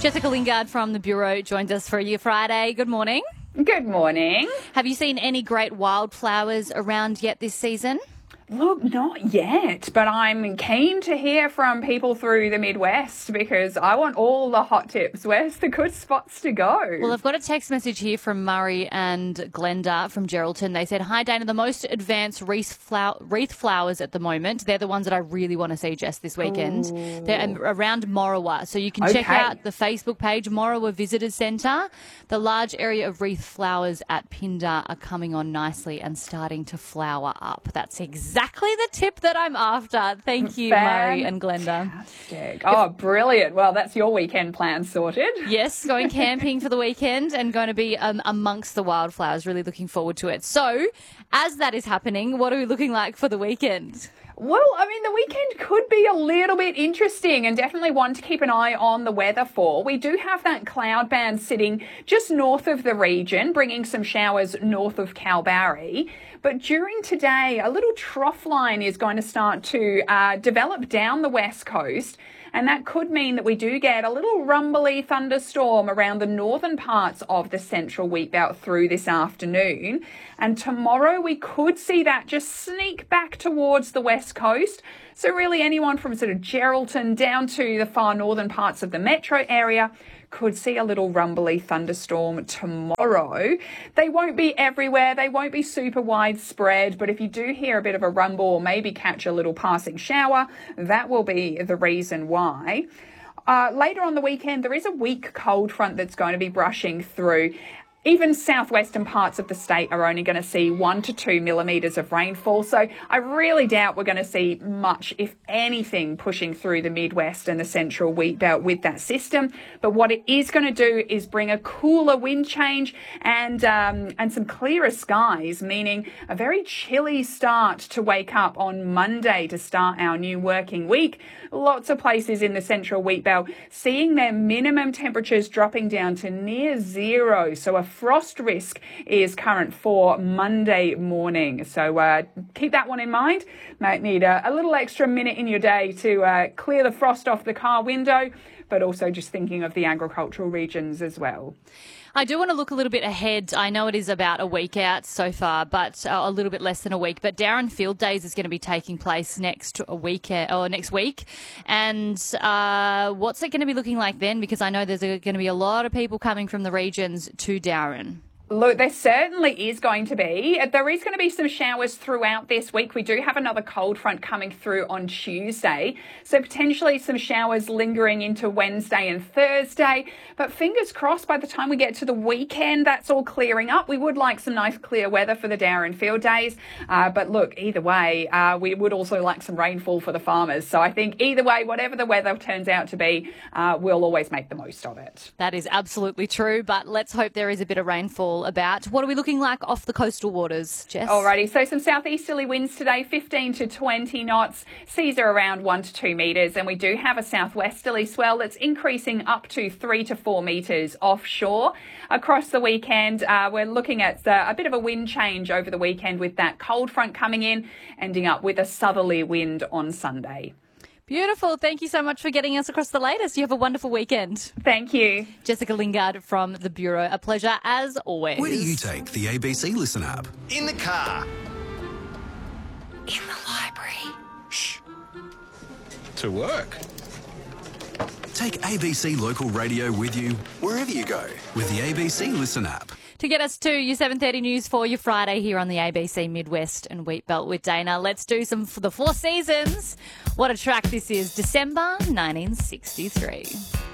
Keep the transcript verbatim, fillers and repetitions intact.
Jessica Lingard from the Bureau joined us for Your Friday. Good morning. Good morning. Have you seen any great wildflowers around yet this season? Look, not yet, but I'm keen to hear from people through the Midwest because I want all the hot tips. Where's the good spots to go? Well, I've got a text message here from Murray and Glenda from Geraldton. They said, hi, Dana, the most advanced wreath, flow- wreath flowers at the moment, they're the ones that I really want to see, Jess, this weekend. Ooh. They're around Morawa. So you can okay. check out the Facebook page, Morawa Visitors Centre. The large area of wreath flowers at Pindar are coming on nicely and starting to flower up. That's exactly Exactly the tip that I'm after. Thank you, Fantastic. Murray and Glenda. Fantastic. Oh, brilliant. Well, that's your weekend plan sorted. Yes, going camping for the weekend and going to be um, amongst the wildflowers. Really looking forward to it. So, as that is happening, what are we looking like for the weekend? Well, I mean, the weekend could be a little bit interesting and definitely one to keep an eye on the weather for. We do have that cloud band sitting just north of the region, bringing some showers north of Kalbarri. But during today, a little trough line is going to start to uh, develop down the west coast. And that could mean that we do get a little rumbly thunderstorm around the northern parts of the central wheat belt through this afternoon. And tomorrow we could see that just sneak back towards the west coast. So really anyone from sort of Geraldton down to the far northern parts of the metro area could see a little rumbly thunderstorm tomorrow. They won't be everywhere. They won't be super widespread. But if you do hear a bit of a rumble or maybe catch a little passing shower, that will be the reason why. Uh, later on the weekend, there is a weak cold front that's going to be brushing through. Even southwestern parts of the state are only going to see one to two millimetres of rainfall. So I really doubt we're going to see much, if anything, pushing through the Midwest and the central wheat belt with that system. But what it is going to do is bring a cooler wind change and um, and some clearer skies, meaning a very chilly start to wake up on Monday to start our new working week. Lots of places in the central wheat belt seeing their minimum temperatures dropping down to near zero. So a frost risk is current for Monday morning. So uh, keep that one in mind. Might need a, a little extra minute in your day to uh, clear the frost off the car window, but also just thinking of the agricultural regions as well. I do want to look a little bit ahead. I know it is about a week out so far, but uh, a little bit less than a week. But Darren Field Days is going to be taking place next a week or next week. And uh, what's it going to be looking like then? Because I know there's going to be a lot of people coming from the regions to Darren. Look, there certainly is going to be. There is going to be some showers throughout this week. We do have another cold front coming through on Tuesday. So potentially some showers lingering into Wednesday and Thursday. But fingers crossed by the time we get to the weekend, that's all clearing up. We would like some nice clear weather for the Darren Field Days. Uh, but look, either way, uh, we would also like some rainfall for the farmers. So I think either way, whatever the weather turns out to be, uh, we'll always make the most of it. That is absolutely true. But let's hope there is a bit of rainfall about. What are we looking like off the coastal waters, Jess? Alrighty, so some southeasterly winds today, fifteen to twenty knots. Seas are around one to two metres, and we do have a southwesterly swell that's increasing up to three to four metres offshore. Across the weekend, uh, we're looking at uh, a bit of a wind change over the weekend with that cold front coming in, ending up with a southerly wind on Sunday. Beautiful. Thank you so much for getting us across the latest. You have a wonderful weekend. Thank you. Jessica Lingard from the Bureau. A pleasure as always. Where do you take the A B C Listen app? In the car. In the library. Shh. To work. Take A B C Local Radio with you wherever you go with the A B C Listen app. To get us to your seven thirty news for your Friday here on the A B C Midwest and Wheat Belt with Dana, let's do some for the Four Seasons. What a track this is. December nineteen sixty-three.